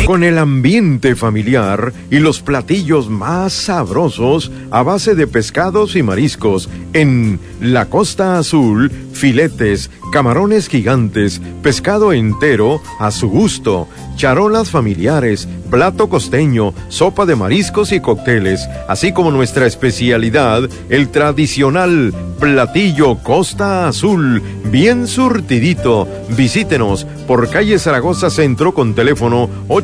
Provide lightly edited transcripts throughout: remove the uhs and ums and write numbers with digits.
con el ambiente familiar y los platillos más sabrosos a base de pescados y mariscos en la Costa Azul, filetes, camarones gigantes, pescado entero a su gusto, charolas familiares, plato costeño, sopa de mariscos y cócteles, así como nuestra especialidad, el tradicional platillo Costa Azul, bien surtidito. Visítenos por calle Zaragoza Centro con teléfono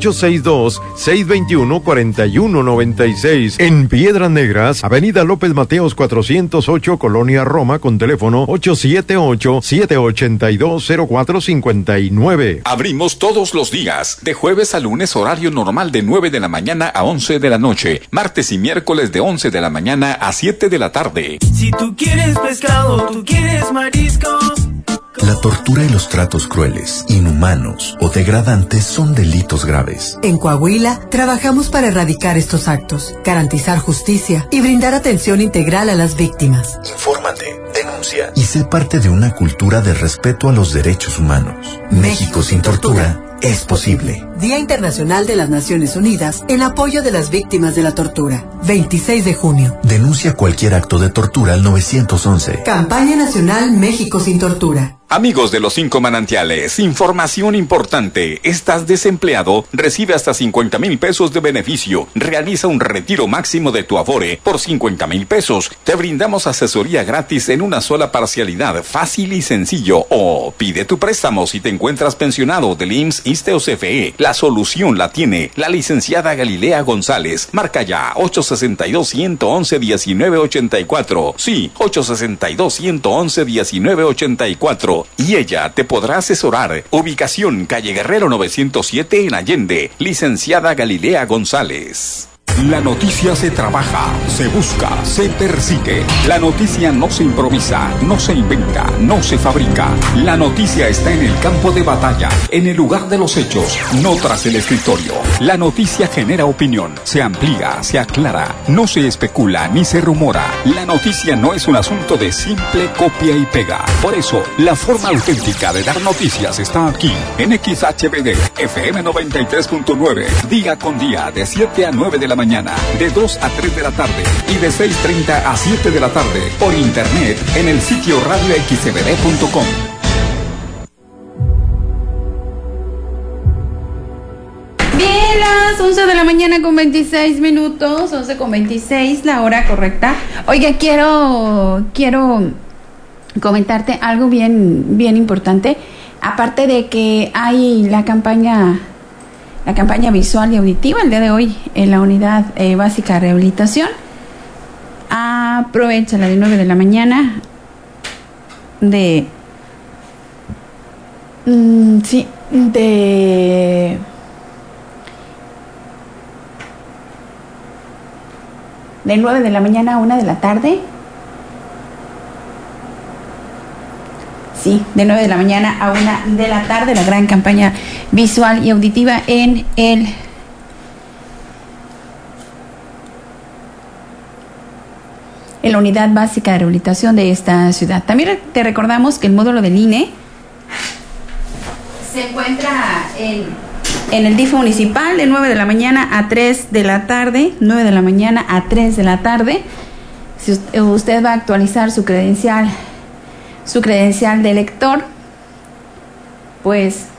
862-621-4196. En Piedras Negras, avenida López Mateos 408, Colonia Roma, con teléfono 878-782-0459. Abrimos todos los días, de jueves a lunes, horario normal de 9 de la mañana a 11 de la noche, martes y miércoles de 11 de la mañana a 7 de la tarde. Si tú quieres pescado, tú quieres mariscos. La tortura y los tratos crueles, inhumanos o degradantes son delitos graves. En Coahuila, trabajamos para erradicar estos actos, garantizar justicia y brindar atención integral a las víctimas. Infórmate, denuncia y sé parte de una cultura de respeto a los derechos humanos. México sin tortura es posible. Día Internacional de las Naciones Unidas en apoyo de las víctimas de la tortura. 26 de junio. Denuncia cualquier acto de tortura al 911. Campaña Nacional México sin Tortura. Amigos de los 5 manantiales, información importante. ¿Estás desempleado? Recibe hasta 50,000 pesos de beneficio. Realiza un retiro máximo de tu Afore por 50,000 pesos. Te brindamos asesoría gratis en una sola parcialidad, fácil y sencillo. O pide tu préstamo si te encuentras pensionado del IMSS, ISSSTE o CFE. La solución la tiene la licenciada Galilea González. Marca ya 862-111-1984. Sí, 862-111-1984. Y ella te podrá asesorar. Ubicación calle Guerrero 907 en Allende. Licenciada Galilea González. La noticia se trabaja, se busca, se persigue. La noticia no se improvisa, no se inventa, no se fabrica. La noticia está en el campo de batalla, en el lugar de los hechos, no tras el escritorio. La noticia genera opinión, se amplía, se aclara, no se especula ni se rumora. La noticia no es un asunto de simple copia y pega. Por eso, la forma auténtica de dar noticias está aquí, en XHBD, FM 93.9, día con día, de 7 a 9 de la mañana, de 2 a 3 de la tarde y de 6:30 a 7 de la tarde, por internet en el sitio radioxcbd.com. Bien, las 11 de la mañana con 26 minutos, 11 con 26, la hora correcta. Oiga, quiero comentarte algo bien importante. Aparte de que hay la campaña visual y auditiva el día de hoy en la unidad básica de rehabilitación, aprovecha la de 9 de la mañana de 9 de la mañana a 1 de la tarde. Sí, de 9 de la mañana a 1 de la tarde, la gran campaña visual y auditiva en la unidad básica de rehabilitación de esta ciudad. También te recordamos que el módulo del INE se encuentra en el DIF municipal de 9 de la mañana a 3 de la tarde, 9 de la mañana a 3 de la tarde. Si usted va a actualizar su credencial de elector, pues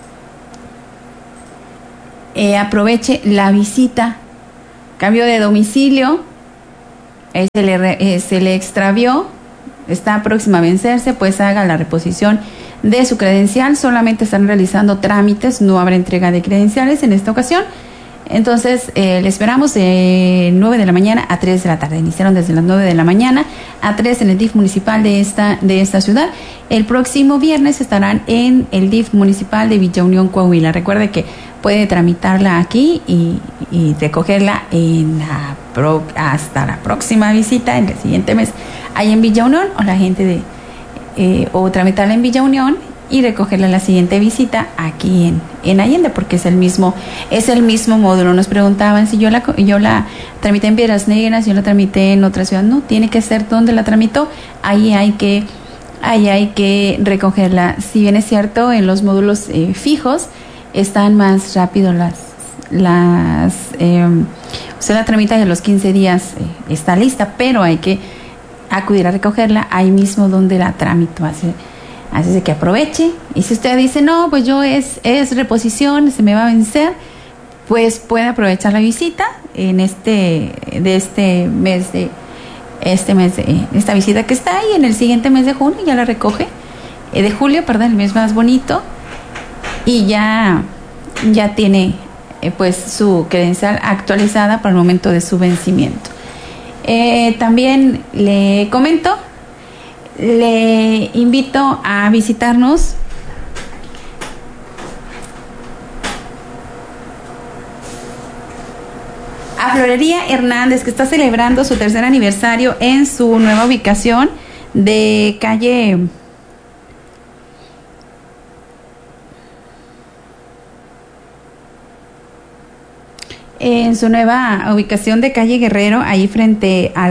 aproveche la visita. Cambio de domicilio, se le extravió, está próxima a vencerse, pues haga la reposición de su credencial. Solamente están realizando trámites, no habrá entrega de credenciales en esta ocasión. Entonces, le esperamos de 9 de la mañana a 3 de la tarde. Iniciaron desde las 9 de la mañana a 3 en el DIF municipal de esta ciudad. El próximo viernes estarán en el DIF municipal de Villa Unión, Coahuila. Recuerde que puede tramitarla aquí y recogerla hasta la próxima visita, en el siguiente mes, ahí en Villa Unión, o la gente o tramitarla en Villa Unión y recogerla en la siguiente visita aquí en Allende, porque es el mismo módulo. Nos preguntaban si yo la tramité en Piedras Negras, yo la tramité en otra ciudad. No, tiene que ser donde la tramitó, ahí hay que recogerla. Si bien es cierto, en los módulos fijos están más rápido usted la tramita y a los 15 días está lista, pero hay que acudir a recogerla ahí mismo donde la tramito. Así de que aproveche. Y si usted dice, no, pues yo es reposición, se me va a vencer, pues puede aprovechar la visita en esta visita que está ahí, en el siguiente mes de junio ya la recoge, de julio, perdón, el mes más bonito, y ya tiene pues su credencial actualizada para el momento de su vencimiento. También le comento, le invito a visitarnos a Florería Hernández, que está celebrando su 3er aniversario en su nueva ubicación de calle Guerrero, ahí frente a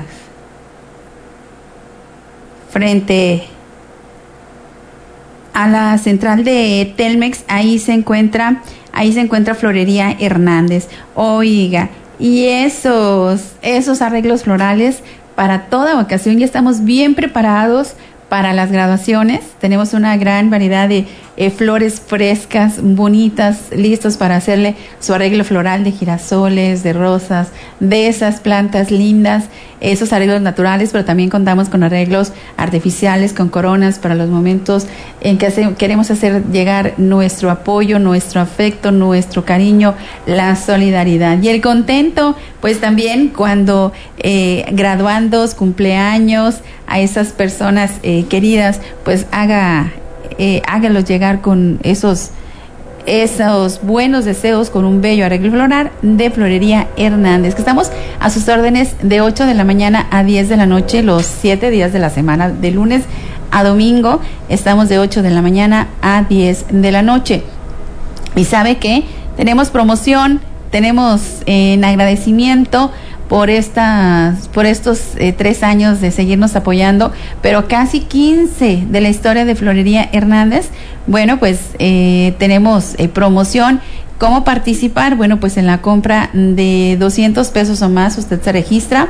la central de Telmex. Ahí se encuentra Florería Hernández. Oiga, y esos arreglos florales para toda ocasión. Ya estamos bien preparados para las graduaciones. Tenemos una gran variedad de flores frescas, bonitas, listos para hacerle su arreglo floral de girasoles, de rosas, de esas plantas lindas, esos arreglos naturales, pero también contamos con arreglos artificiales, con coronas para los momentos en que queremos hacer llegar nuestro apoyo, nuestro afecto, nuestro cariño, la solidaridad y el contento, pues también cuando graduandos, cumpleaños, a esas personas queridas, pues hágalos llegar con esos buenos deseos, con un bello arreglo floral de Florería Hernández, que estamos a sus órdenes de 8 de la mañana a 10 de la noche, los 7 días de la semana, de lunes a domingo. Estamos de 8 de la mañana a 10 de la noche. Y sabe que tenemos promoción, tenemos en agradecimiento por estos 3 años de seguirnos apoyando, pero casi 15 de la historia de Florería Hernández. Bueno, pues tenemos promoción. ¿Cómo participar? Bueno, pues en la compra de 200 pesos o más usted se registra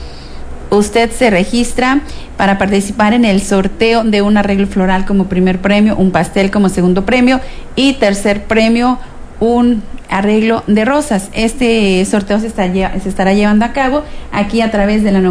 para participar en el sorteo de un arreglo floral como primer premio, un pastel como segundo premio y tercer premio, un arreglo de rosas. Este sorteo se estará llevando a cabo aquí a través de la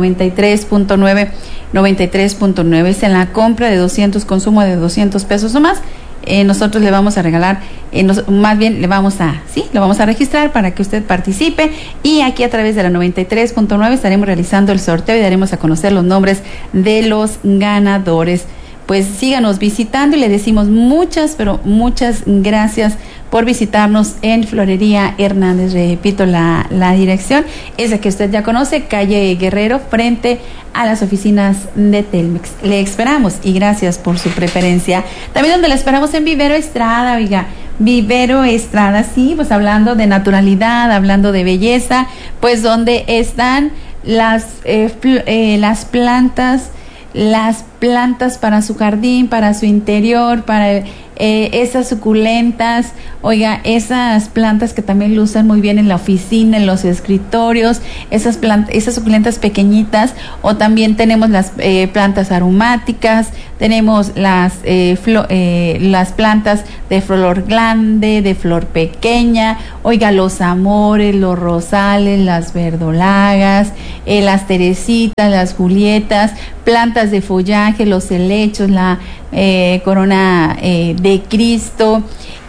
93.9. Es en la compra de 200, consumo de 200 pesos o más. Nosotros le vamos a regalar, lo vamos a registrar para que usted participe, y aquí a través de la 93.9 estaremos realizando el sorteo y daremos a conocer los nombres de los ganadores. Pues síganos visitando y le decimos muchas, pero muchas gracias por visitarnos en Florería Hernández. Repito, la dirección es la que usted ya conoce, calle Guerrero, frente a las oficinas de Telmex. Le esperamos y gracias por su preferencia. También donde le esperamos en Vivero Estrada, oiga, Vivero Estrada, sí, pues hablando de naturalidad, hablando de belleza, pues donde están las plantas para su jardín, para su interior, para esas suculentas, oiga, esas plantas que también lucen muy bien en la oficina, en los escritorios, esas suculentas pequeñitas, o también tenemos las plantas aromáticas, tenemos las plantas de flor grande, de flor pequeña, oiga, los amores, los rosales, las verdolagas, las teresitas, las julietas, plantas de follaje, los helechos, la corona de Cristo,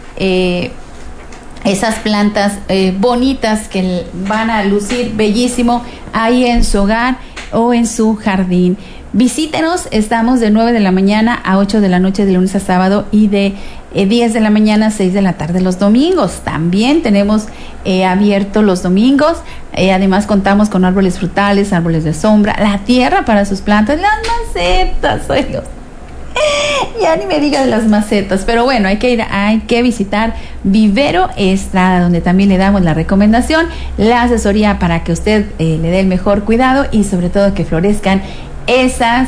esas plantas bonitas que van a lucir bellísimo ahí en su hogar o en su jardín. Visítenos, estamos de 9 de la mañana a 8 de la noche de lunes a sábado, y de 10 de la mañana a 6 de la tarde los domingos. También tenemos abierto los domingos. Además contamos con árboles frutales, árboles de sombra, la tierra para sus plantas, las macetas, oiga. Ya ni me diga de las macetas, pero bueno, hay que visitar Vivero Estrada, donde también le damos la recomendación, la asesoría para que usted le dé el mejor cuidado y sobre todo que florezcan esas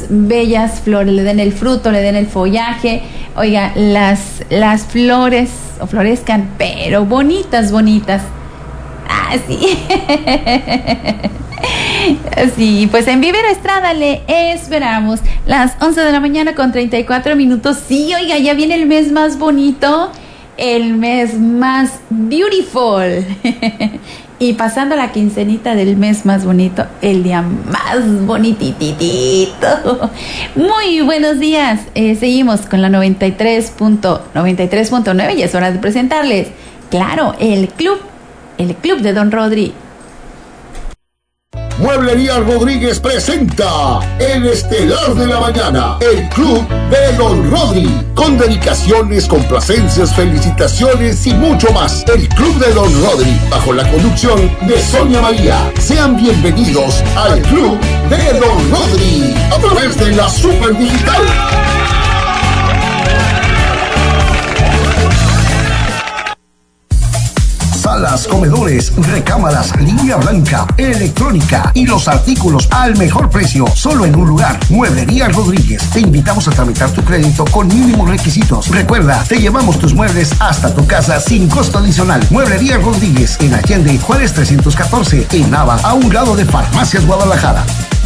bellas flores, le den el fruto, le den el follaje. Oiga, las flores o florezcan, pero bonitas, bonitas. Ah, sí. Sí, pues en Vivero Estrada le esperamos. Las 11 de la mañana con 34 minutos. Sí, oiga, ya viene el mes más bonito, el mes más beautiful. Y pasando la quincenita del mes más bonito, el día más bonititito. Muy buenos días. Seguimos con la 93.9 y es hora de presentarles, claro, el club de Don Rodri. Mueblería Rodríguez presenta el estelar de la mañana, el Club de Don Rodri, con dedicaciones, complacencias, felicitaciones y mucho más. El Club de Don Rodri, bajo la conducción de Sonia María. Sean bienvenidos al Club de Don Rodri, a través de la Super Digital. Salas, comedores, recámaras, línea blanca, electrónica y los artículos al mejor precio, solo en un lugar. Mueblería Rodríguez. Te invitamos a tramitar tu crédito con mínimos requisitos. Recuerda, te llevamos tus muebles hasta tu casa sin costo adicional. Mueblería Rodríguez, en Allende, Juárez 314, en Nava, a un lado de Farmacias Guadalajara.